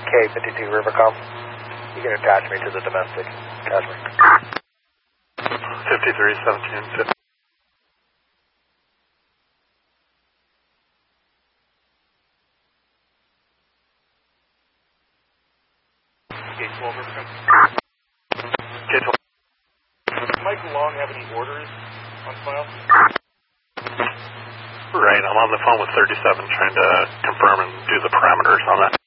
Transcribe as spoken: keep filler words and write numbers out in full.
K fifty-two Rivercom. You can attach me to the domestic. Attach me. fifty-three seventeen fifty. K twelve Rivercom. K twelve. Does Mike Long have any orders on file? Right, I'm on the phone with thirty-seven trying to confirm and do the parameters on that.